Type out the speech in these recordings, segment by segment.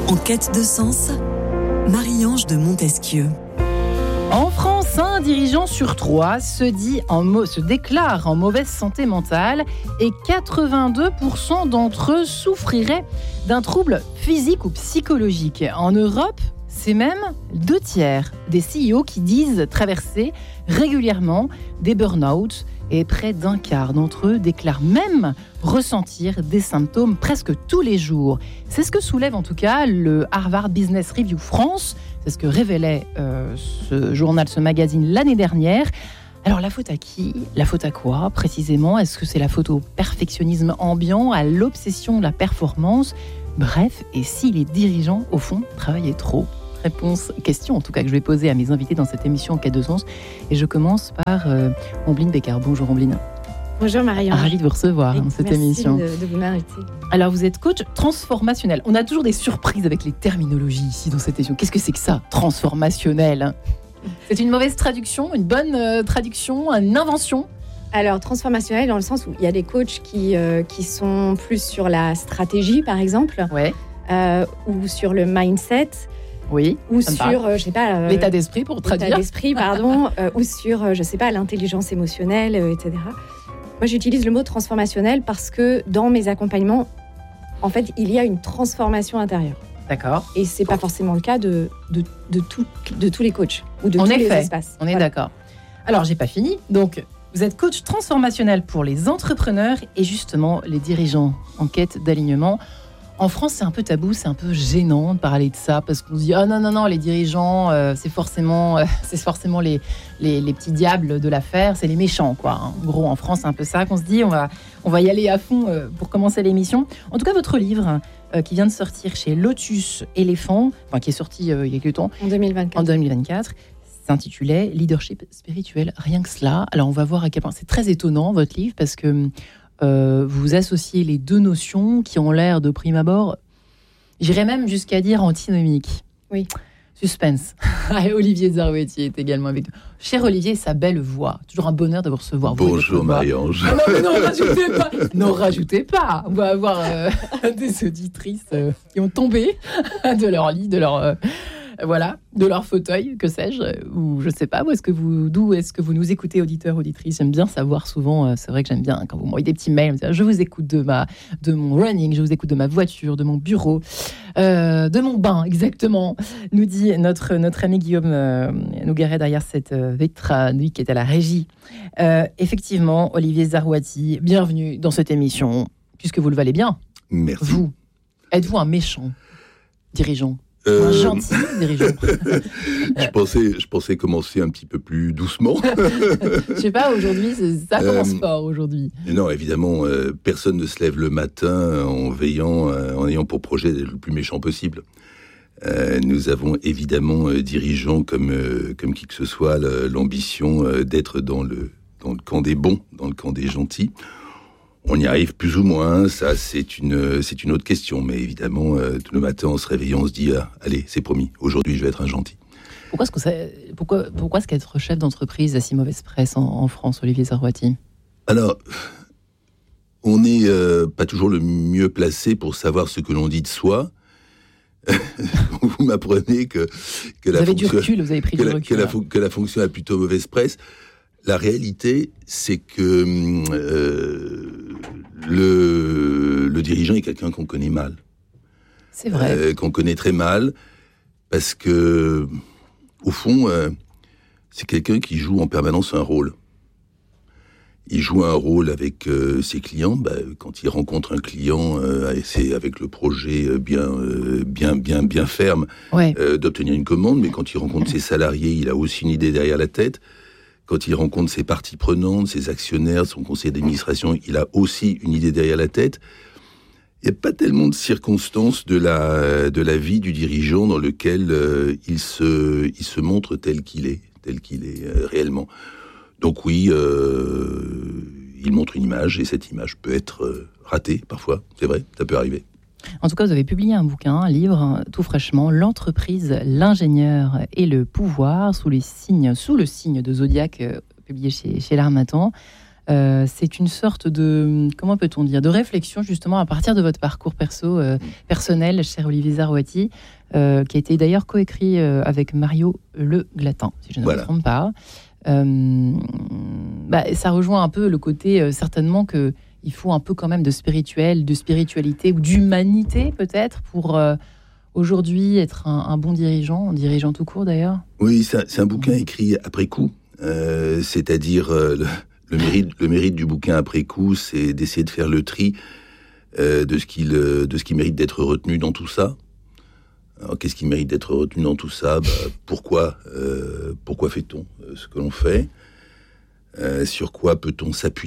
En quête de sens, Marie-Ange de Montesquieu. En France, un dirigeant sur 3 se déclare en mauvaise santé mentale et 82% d'entre eux souffriraient d'un trouble physique ou psychologique. En Europe, c'est même 2/3 des CEO qui disent traverser régulièrement des burn-out et près d'un quart d'entre eux déclarent même ressentir des symptômes presque tous les jours. C'est ce que soulève en tout cas le Harvard Business Review France. C'est ce que révélait ce journal, ce magazine l'année dernière. Alors la faute à qui ? La faute à quoi précisément ? Est-ce que c'est la faute au perfectionnisme ambiant, à l'obsession de la performance ? Bref, et si les dirigeants, au fond, travaillaient trop ? Question en tout cas que je vais poser à mes invités dans cette émission En quête de sens. Et je commence par Ambline Bécard. Bonjour Ambline. Bonjour Marie-Ange. Ravie de vous recevoir dans cette émission. Merci de vous m'inviter. Alors vous êtes coach transformationnel. On a toujours des surprises avec les terminologies ici dans cette émission. Qu'est-ce que c'est que ça, transformationnel ? C'est une mauvaise traduction, une bonne traduction, une invention ? Alors transformationnel dans le sens où il y a des coachs qui sont plus sur la stratégie par exemple, ouais. Ou sur le mindset. Oui, ou sur, je sais pas... l'état d'esprit pour traduire. L'état d'esprit, pardon. Ou sur, je sais pas, l'intelligence émotionnelle, etc. Moi, j'utilise le mot transformationnel parce que dans mes accompagnements, en fait, il y a une transformation intérieure. D'accord. Et c'est pas forcément le cas de tous les coachs ou de tous les espaces. On est d'accord. Alors, j'ai pas fini. Donc, vous êtes coach transformationnel pour les entrepreneurs et justement les dirigeants en quête d'alignement. En France, c'est un peu tabou, c'est un peu gênant de parler de ça parce qu'on se dit « Ah non, les dirigeants, c'est forcément les petits diables de l'affaire, c'est les méchants, quoi. » En gros, en France, c'est un peu ça qu'on se dit. On va y aller à fond pour commencer l'émission. En tout cas, votre livre qui vient de sortir chez Lotus Éléphant, qui est sorti il y a quelques temps. En 2024. S'intitulait « Leadership spirituel, rien que cela ». Alors, on va voir à quel point c'est très étonnant, votre livre, parce que vous associez les deux notions qui ont l'air de prime abord, j'irais même jusqu'à dire antinomiques. Oui. Suspense. Olivier Zarouetti est également avec nous. Cher Olivier, sa belle voix. Toujours un bonheur de vous recevoir. Bonjour Marie-Ange. Non, rajoutez pas. On va avoir des auditrices qui ont tombé de leur lit, de leur fauteuil, que sais-je, ou je sais pas, d'où est-ce que vous nous écoutez, auditeurs, auditrices. J'aime bien savoir souvent, c'est vrai que j'aime bien quand vous m'envoyez des petits mails, je vous écoute de mon running, je vous écoute de ma voiture, de mon bureau, de mon bain, exactement, nous dit notre ami Guillaume Nougaret derrière cette vitre, lui qui est à la régie. Effectivement, Olivier Zarouetti, bienvenue dans cette émission, puisque vous le valez bien. Merci. Vous, êtes-vous un méchant dirigeant ? Un gentil dirigeant. Je pensais commencer un petit peu plus doucement. Je sais pas, aujourd'hui, ça commence fort aujourd'hui. Non, évidemment, personne ne se lève le matin en ayant pour projet d'être le plus méchant possible. Nous avons évidemment dirigeants comme qui que ce soit l'ambition d'être dans le camp des bons, dans le camp des gentils. On y arrive plus ou moins, ça c'est une autre question, mais évidemment, tout le matin en se réveillant, on se dit allez, c'est promis, aujourd'hui je vais être un gentil. Pourquoi est-ce qu'être chef d'entreprise a si mauvaise presse en France, Olivier Zarouetti ? Alors, on n'est pas toujours le mieux placé pour savoir ce que l'on dit de soi. Vous m'apprenez que la fonction a plutôt mauvaise presse. La réalité, c'est que le dirigeant est quelqu'un qu'on connaît mal. C'est vrai. Qu'on connaît très mal, parce que, au fond, c'est quelqu'un qui joue en permanence un rôle. Il joue un rôle avec ses clients. Quand il rencontre un client, c'est avec le projet bien ferme d'obtenir une commande. Mais quand il rencontre ses salariés, il a aussi une idée derrière la tête. Quand il rencontre ses parties prenantes, ses actionnaires, son conseil d'administration, il a aussi une idée derrière la tête. Il n'y a pas tellement de circonstances de la vie du dirigeant dans lequel il se montre tel qu'il est réellement. Donc oui, il montre une image et cette image peut être ratée parfois, c'est vrai, ça peut arriver. En tout cas, vous avez publié un bouquin, un livre, tout fraîchement, L'entreprise, l'ingénieur et le pouvoir, sous le signe de Zodiac, publié chez l'Harmattan. C'est une sorte de, comment peut-on dire, de réflexion justement à partir de votre parcours personnel, cher Olivier Zarouati, qui a été d'ailleurs coécrit avec Mario Le Glatin, si je ne me trompe pas. Ça rejoint un peu le côté certainement que il faut un peu quand même de spiritualité ou d'humanité peut-être pour aujourd'hui être un bon dirigeant tout court d'ailleurs. Oui, c'est un bouquin écrit après coup, c'est-à-dire le mérite du bouquin après coup, c'est d'essayer de faire le tri de ce qui mérite d'être retenu dans tout ça. Alors, qu'est-ce qui mérite d'être retenu dans tout ça ? Pourquoi fait-on ce que l'on fait ? Sur quoi peut-on s'appuyer ?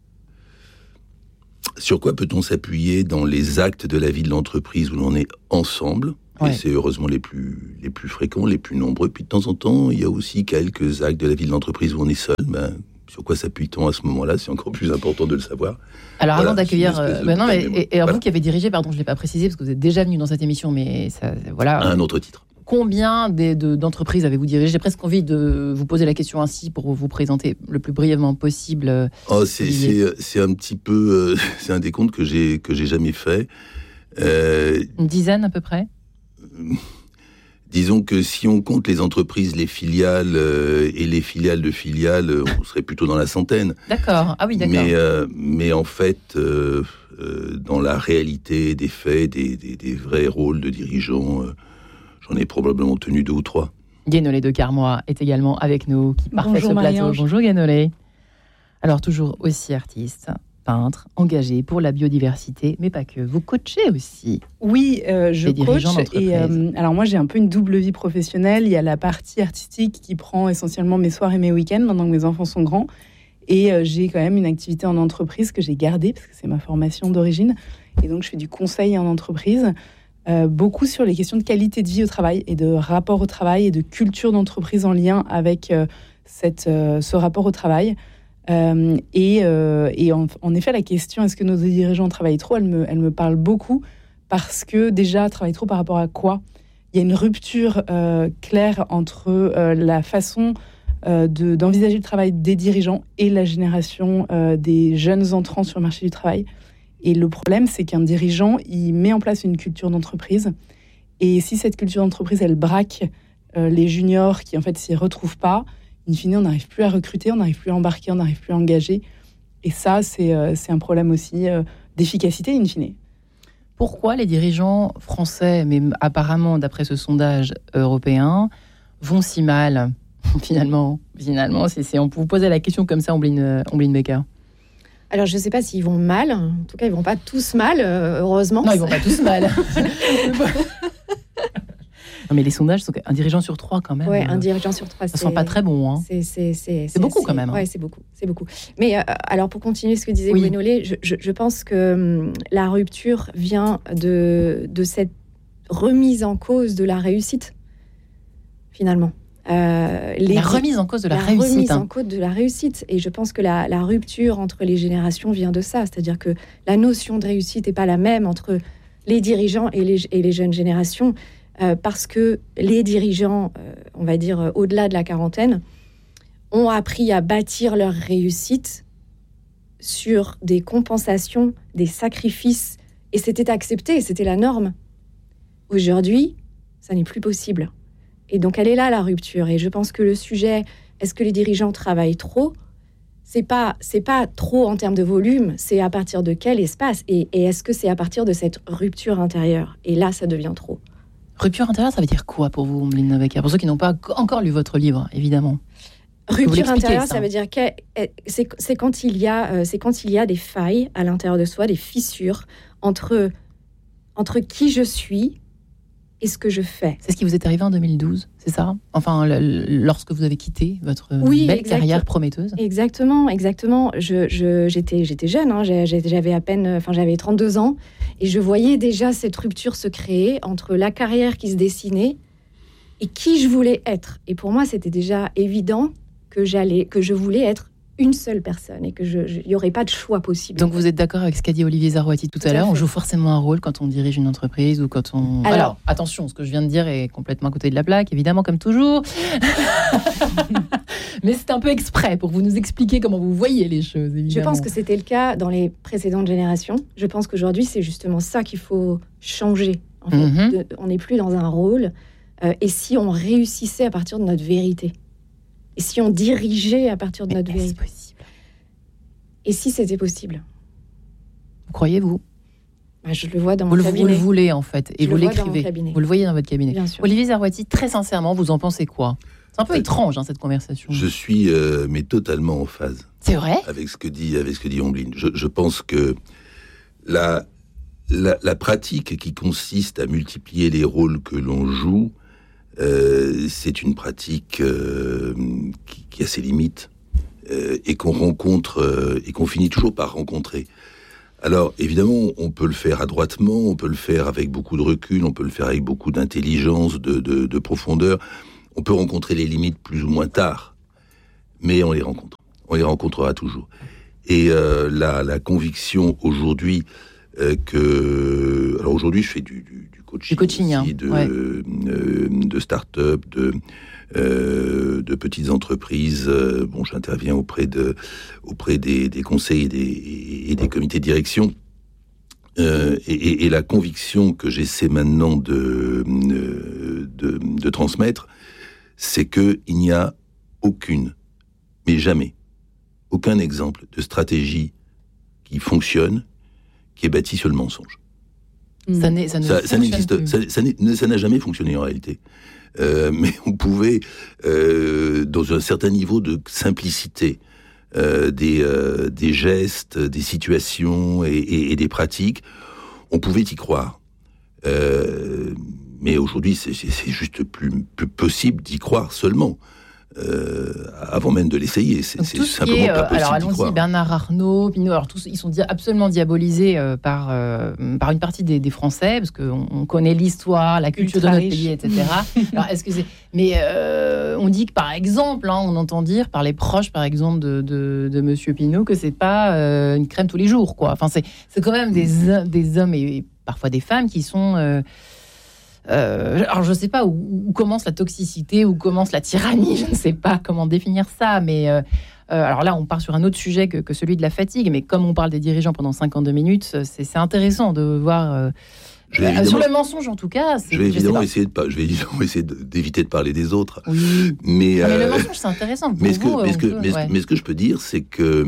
Sur quoi peut-on s'appuyer dans les actes de la vie de l'entreprise où l'on est ensemble ? Et c'est heureusement les plus fréquents, les plus nombreux. Puis de temps en temps, il y a aussi quelques actes de la vie de l'entreprise où on est seul. Sur quoi s'appuie-t-on à ce moment-là ? C'est encore plus important de le savoir. Alors avant d'accueillir... vous qui avez dirigé, pardon, je ne l'ai pas précisé, parce que vous êtes déjà venu dans cette émission, mais ça, voilà... À un autre titre. Combien d'entreprises avez-vous dirigé ? J'ai presque envie de vous poser la question ainsi pour vous présenter le plus brièvement possible. C'est un petit peu... c'est un décompte que j'ai jamais fait. Une dizaine à peu près ? Disons que si on compte les entreprises, les filiales et les filiales de filiales, on serait plutôt dans la centaine. D'accord. Ah oui, d'accord. Mais en fait, dans la réalité des faits, des vrais rôles de dirigeants, j'en ai probablement tenu 2 ou 3. Guénolé de Carmois est également avec nous, qui parfait ce plateau. Bonjour Guénolé. Alors toujours aussi artiste, peintre, engagé pour la biodiversité, mais pas que. Vous coachez aussi. Oui, je coach. Et alors moi, j'ai un peu une double vie professionnelle. Il y a la partie artistique qui prend essentiellement mes soirs et mes week-ends, maintenant que mes enfants sont grands. Et j'ai quand même une activité en entreprise que j'ai gardée, parce que c'est ma formation d'origine. Et donc, je fais du conseil en entreprise, beaucoup sur les questions de qualité de vie au travail et de rapport au travail et de culture d'entreprise en lien avec ce rapport au travail. En effet, la question est-ce que nos dirigeants travaillent trop, elle me parle beaucoup parce que déjà, travaillent trop par rapport à quoi ? Il y a une rupture claire entre la façon d'envisager le travail des dirigeants et la génération des jeunes entrants sur le marché du travail. Et le problème, c'est qu'un dirigeant, il met en place une culture d'entreprise. Et si cette culture d'entreprise, elle braque les juniors qui, en fait, s'y retrouvent pas, in fine, on n'arrive plus à recruter, on n'arrive plus à embarquer, on n'arrive plus à engager. Et ça, c'est un problème aussi d'efficacité, in fine. Pourquoi les dirigeants français, mais apparemment, d'après ce sondage européen, vont si mal ? Finalement, on peut vous poser la question comme ça, Ombline Becker. Alors, je ne sais pas s'ils vont mal. En tout cas, ils ne vont pas tous mal, heureusement. Non, ils ne vont pas tous mal. Non, mais les sondages, sont un dirigeant sur 3 quand même. Oui, un dirigeant sur 3. Ça ne sent pas très bon. Hein. C'est beaucoup quand même. Hein. Oui, c'est beaucoup. Mais alors, pour continuer ce que disait Guénolé, je pense que la rupture vient de cette remise en cause de la réussite, finalement. La remise en cause de la réussite. La remise en cause de la réussite. Et je pense que la rupture entre les générations vient de ça. C'est-à-dire que la notion de réussite n'est pas la même entre les dirigeants et les jeunes générations. Parce que les dirigeants, on va dire au-delà de la quarantaine, ont appris à bâtir leur réussite sur des compensations, des sacrifices. Et c'était accepté, c'était la norme. Aujourd'hui, ça n'est plus possible. Et donc, elle est là, la rupture. Et je pense que le sujet, est-ce que les dirigeants travaillent trop ? C'est pas trop en termes de volume, c'est à partir de quel espace ? Et est-ce que c'est à partir de cette rupture intérieure ? Et là, ça devient trop. Rupture intérieure, ça veut dire quoi pour vous, Ombline Becker ? Pour ceux qui n'ont pas encore lu votre livre, évidemment. Rupture intérieure, ça veut dire que c'est quand il y a des failles à l'intérieur de soi, des fissures entre qui je suis et ce que je fais. C'est ce qui vous est arrivé en 2012, c'est ça ? Enfin, lorsque vous avez quitté votre belle carrière prometteuse. Exactement. J'étais jeune, hein, j'avais 32 ans, et je voyais déjà cette rupture se créer entre la carrière qui se dessinait et qui je voulais être. Et pour moi, c'était déjà évident que je voulais être une seule personne et qu'il n'y aurait pas de choix possible. Donc vous êtes d'accord avec ce qu'a dit Olivier Zarouati tout à l'heure ? On joue forcément un rôle quand on dirige une entreprise ou quand on... Alors, attention, ce que je viens de dire est complètement à côté de la plaque, évidemment, comme toujours. Mais c'est un peu exprès pour vous nous expliquer comment vous voyez les choses, évidemment. Je pense que c'était le cas dans les précédentes générations. Je pense qu'aujourd'hui, c'est justement ça qu'il faut changer. En fait, on n'est plus dans un rôle. Et si on réussissait à partir de notre vérité? Et si on dirigeait à partir de notre vérité? Possible. Et si c'était possible? Vous croyez-vous? Je le vois dans mon cabinet. Vous le voulez, en fait, et vous l'écrivez. Vous le voyez dans votre cabinet. Bien sûr. Olivier Zarouati, très sincèrement, vous en pensez quoi? C'est un peu étrange, cette conversation. Je suis mais totalement en phase. C'est vrai? Avec ce que dit Ombline. Je pense que la pratique qui consiste à multiplier les rôles que l'on joue, c'est une pratique qui a ses limites et qu'on rencontre et qu'on finit toujours par rencontrer. Alors, évidemment, on peut le faire adroitement, on peut le faire avec beaucoup de recul, on peut le faire avec beaucoup d'intelligence, de profondeur. On peut rencontrer les limites plus ou moins tard, mais on les rencontre. On les rencontrera toujours. Et la conviction aujourd'hui alors aujourd'hui, je fais du coaching aussi, de start-up, de petites entreprises. J'interviens auprès des conseils et des comités de direction. Et la conviction que j'essaie maintenant de transmettre, c'est qu'il n'y a mais jamais, aucun exemple de stratégie qui fonctionne, qui est bâtie sur le mensonge. Ça n'a jamais fonctionné en réalité. Mais on pouvait, dans un certain niveau de simplicité, des gestes, des situations et des pratiques, on pouvait y croire. Mais aujourd'hui, c'est juste plus possible d'y croire seulement. Avant même de l'essayer, c'est simplement pas possible. Alors allons-y, Bernard Arnault, Pinault, alors tous, ils sont absolument diabolisés par une partie des Français, parce qu'on connaît l'histoire, la culture de notre pays, etc. Alors, mais on dit que par exemple, on entend dire par les proches, par exemple, de Monsieur Pinault, que c'est pas une crème tous les jours, quoi. Enfin, c'est quand même des hommes et parfois des femmes qui sont alors je ne sais pas où commence la toxicité, où commence la tyrannie, je ne sais pas comment définir ça, mais alors là on part sur un autre sujet que celui de la fatigue, mais comme on parle des dirigeants pendant 52 minutes, c'est intéressant de voir sur le mensonge en tout cas. Je vais évidemment essayer d'éviter de parler des autres. Oui. Mais le mensonge c'est intéressant. Mais ce que je peux dire, c'est que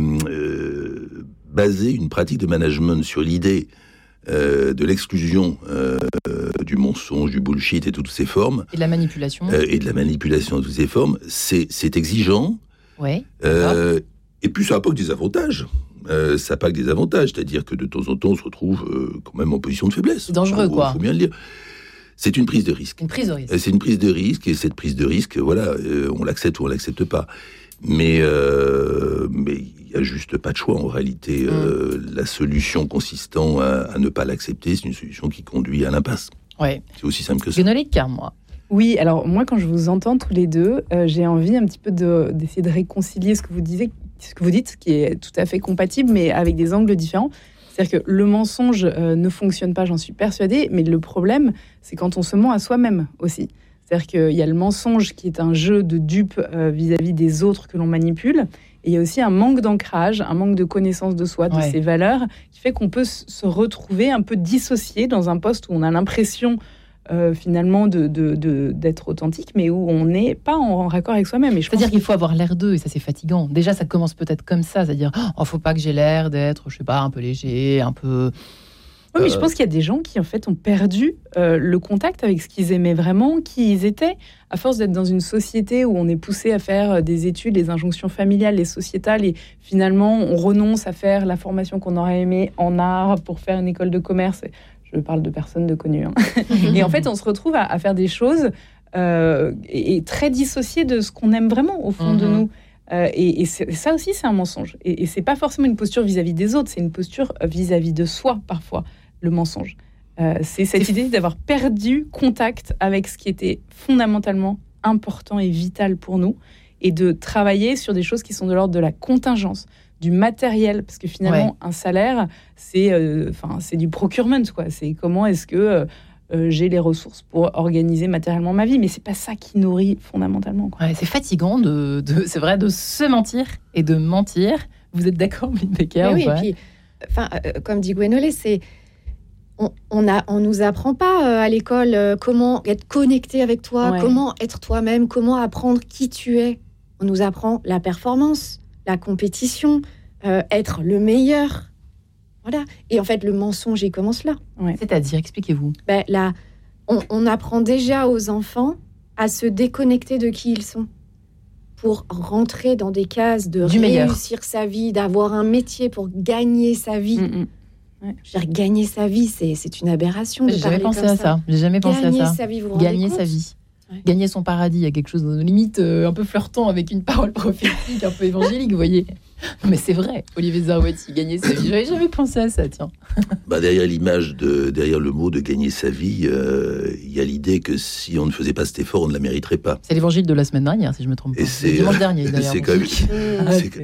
baser une pratique de management sur l'idée de l'exclusion du mensonge, du bullshit et toutes ces formes. Et de la manipulation. Et de la manipulation de toutes ces formes, c'est exigeant. Ouais. Et puis ça n'a pas que des avantages. Ça n'a pas que des avantages, c'est-à-dire que de temps en temps, on se retrouve quand même en position de faiblesse. C'est dangereux, quoi. Il faut bien le dire. C'est une prise de risque. Une prise de risque. C'est une prise de risque, et cette prise de risque, voilà, on l'accepte ou on l'accepte pas. Mais il n'y a juste pas de choix en réalité. La solution consistant à ne pas l'accepter, c'est une solution qui conduit à l'impasse. Ouais. C'est aussi simple que ça. Guénolé de Car, moi. Oui, alors moi quand je vous entends tous les deux, j'ai envie un petit peu d'essayer de réconcilier ce que vous dites, qui est tout à fait compatible, mais avec des angles différents. C'est-à-dire que le mensonge ne fonctionne pas, j'en suis persuadée, mais le problème, c'est quand on se ment à soi-même aussi. C'est-à-dire qu'il y a le mensonge qui est un jeu de dupe vis-à-vis des autres que l'on manipule, et il y a aussi un manque d'ancrage, un manque de connaissance de soi, de ses valeurs, qui fait qu'on peut se retrouver un peu dissocié dans un poste où on a l'impression finalement d'être authentique, mais où on n'est pas en raccord avec soi-même. C'est-à-dire qu'il faut avoir l'air d'eux, et ça c'est fatigant. Déjà ça commence peut-être comme ça, c'est-à-dire faut pas que j'ai l'air d'être, je sais pas, un peu léger, un peu... Oui, mais je pense qu'il y a des gens qui en fait ont perdu le contact avec ce qu'ils aimaient vraiment, qui ils étaient, à force d'être dans une société où on est poussé à faire des études, les injonctions familiales, les sociétales, et finalement on renonce à faire la formation qu'on aurait aimé en art pour faire une école de commerce. Je parle de personnes de connues. Et en fait, on se retrouve à faire des choses et très dissociées de ce qu'on aime vraiment au fond de nous. Et ça aussi, c'est un mensonge. Et c'est pas forcément une posture vis-à-vis des autres, c'est une posture vis-à-vis de soi, parfois, le mensonge. C'est cette idée d'avoir perdu contact avec ce qui était fondamentalement important et vital pour nous, et de travailler sur des choses qui sont de l'ordre de la contingence, du matériel, parce que finalement, un salaire, c'est du procurement, quoi. C'est comment est-ce que j'ai les ressources pour organiser matériellement ma vie. Mais c'est pas ça qui nourrit fondamentalement, quoi. Ouais, c'est fatigant c'est vrai, de se mentir et de mentir. Vous êtes d'accord, Meline Becker? Oui, et puis, comme dit Gwenolé, c'est... On nous apprend pas à l'école comment être connecté avec toi, comment être toi-même, comment apprendre qui tu es. On nous apprend la performance, la compétition, être le meilleur. Voilà. Et en fait, le mensonge, il commence là. Ouais. C'est-à-dire, expliquez-vous. Là, on apprend déjà aux enfants à se déconnecter de qui ils sont pour rentrer dans des cases de réussir sa vie, d'avoir un métier pour gagner sa vie. Ouais. Je veux dire, gagner sa vie, c'est une aberration. J'ai jamais pensé à ça. J'ai jamais pensé à ça. Gagner sa vie, vous vous rendez compte ? Gagner sa vie. Ouais. Gagner son paradis, il y a quelque chose de limite un peu flirtant avec une parole prophétique, un peu évangélique, vous voyez. Non, mais c'est vrai, Olivier Zarouati, gagner sa vie. J'avais jamais pensé à ça, tiens. Derrière l'image, derrière le mot de gagner sa vie, il y a l'idée que si on ne faisait pas cet effort, on ne la mériterait pas. C'est l'évangile de la semaine dernière, si je me trompe pas. Et c'est dimanche dernier, d'ailleurs. C'est quand même,